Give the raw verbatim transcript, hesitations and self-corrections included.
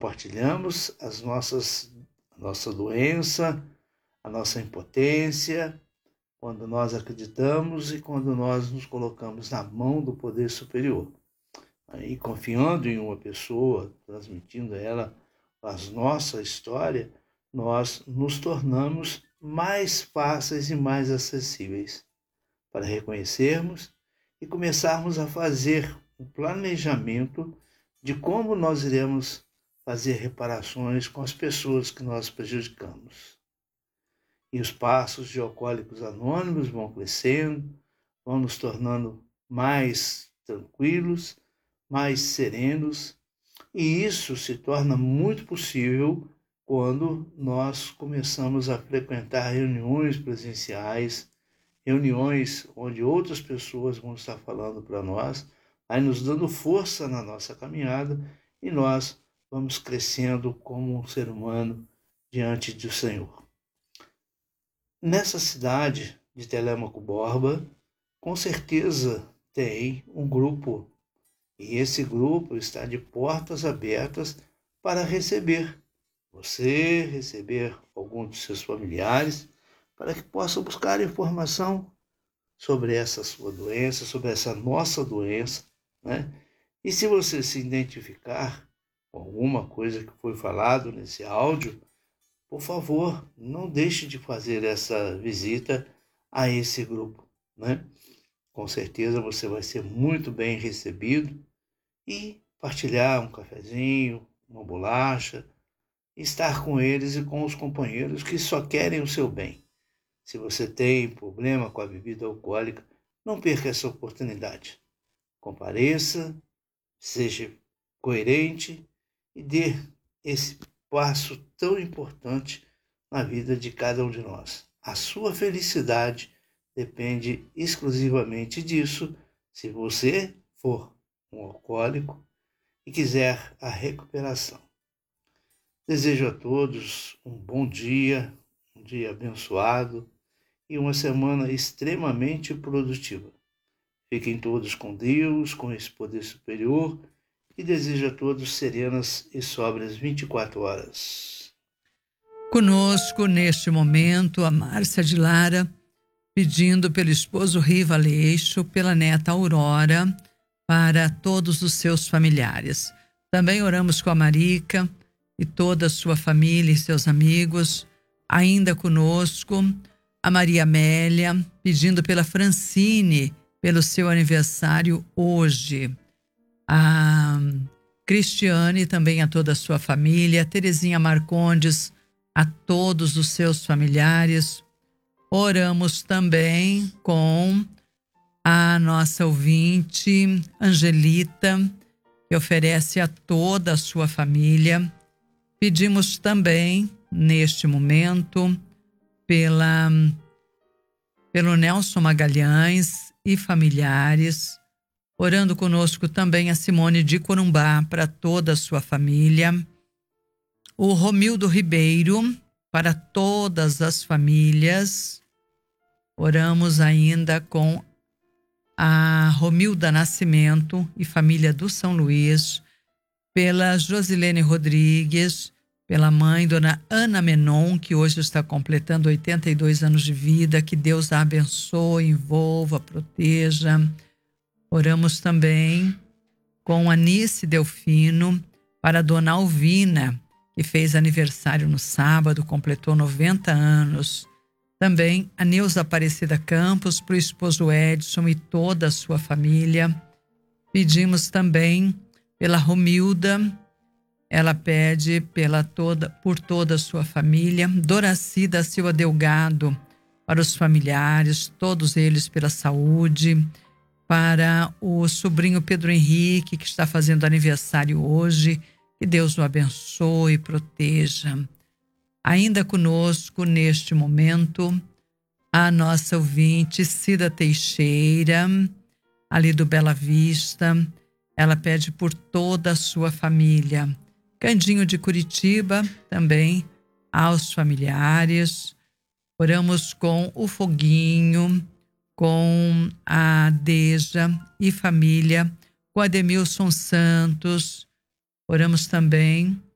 compartilhamos as nossas, a nossa doença, a nossa impotência, quando nós acreditamos e quando nós nos colocamos na mão do poder superior. Aí, confiando em uma pessoa, transmitindo a ela a nossa história, nós nos tornamos mais fáceis e mais acessíveis para reconhecermos e começarmos a fazer um planejamento de como nós iremos fazer reparações com as pessoas que nós prejudicamos. E os passos de Alcoólicos Anônimos vão crescendo, vão nos tornando mais tranquilos, mais serenos, e isso se torna muito possível quando nós começamos a frequentar reuniões presenciais, reuniões onde outras pessoas vão estar falando para nós, aí nos dando força na nossa caminhada, e nós vamos crescendo como um ser humano diante do Senhor. Nessa cidade de Telêmaco Borba, com certeza tem um grupo, e esse grupo está de portas abertas para receber você, receber algum de seus familiares, para que possam buscar informação sobre essa sua doença, sobre essa nossa doença, né? E se você se identificar com alguma coisa que foi falado nesse áudio, por favor, não deixe de fazer essa visita a esse grupo, né? Com certeza você vai ser muito bem recebido e partilhar um cafezinho, uma bolacha, estar com eles e com os companheiros que só querem o seu bem. Se você tem problema com a bebida alcoólica, não perca essa oportunidade. Compareça, seja coerente e dê esse passo tão importante na vida de cada um de nós. A sua felicidade depende exclusivamente disso, se você for um alcoólico e quiser a recuperação. Desejo a todos um bom dia, um dia abençoado e uma semana extremamente produtiva. Fiquem todos com Deus, com esse poder superior, e desejo a todos serenas e sóbrias vinte e quatro horas. Conosco, neste momento, a Márcia de Lara, pedindo pelo esposo Riva Aleixo, pela neta Aurora, para todos os seus familiares. Também oramos com a Marica e toda a sua família e seus amigos. Ainda conosco, a Maria Amélia, pedindo pela Francine, pelo seu aniversário hoje. A Cristiane, também a toda a sua família. Terezinha Marcondes, a todos os seus familiares. Oramos também com a nossa ouvinte, Angelita, que oferece a toda a sua família. Pedimos também, neste momento, pela, pelo Nelson Magalhães e familiares. Orando conosco também a Simone de Corumbá, para toda a sua família. O Romildo Ribeiro, para todas as famílias. Oramos ainda com a Romilda Nascimento e família do São Luís, pela Josilene Rodrigues, pela mãe, dona Ana Menon, que hoje está completando oitenta e dois anos de vida. Que Deus a abençoe, envolva, proteja. Oramos também com Anice Delfino, para a dona Alvina, que fez aniversário no sábado, completou noventa anos. Também a Neuza Aparecida Campos, para o esposo Edson e toda a sua família. Pedimos também pela Romilda, ela pede pela toda, por toda a sua família. Doraci da Silva Delgado, para os familiares, todos eles pela saúde. Para o sobrinho Pedro Henrique, que está fazendo aniversário hoje, que Deus o abençoe e proteja. Ainda conosco, neste momento, a nossa ouvinte Cida Teixeira, ali do Bela Vista. Ela pede por toda a sua família. Candinho de Curitiba, também aos familiares. Oramos com o Foguinho, com a Deja e família, com Ademilson Santos. Oramos também